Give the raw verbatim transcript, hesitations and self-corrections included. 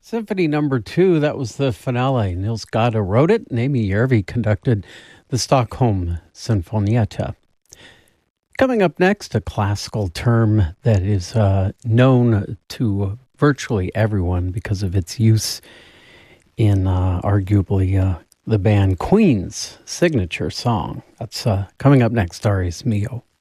Symphony number two, that was the finale. Nils Gade wrote it, and Amy Järvi conducted the Stockholm Sinfonietta. Coming up next, a classical term that is uh, known to virtually everyone because of its use in uh, arguably uh, the band Queen's signature song. That's uh, coming up next, Darius Milhaud.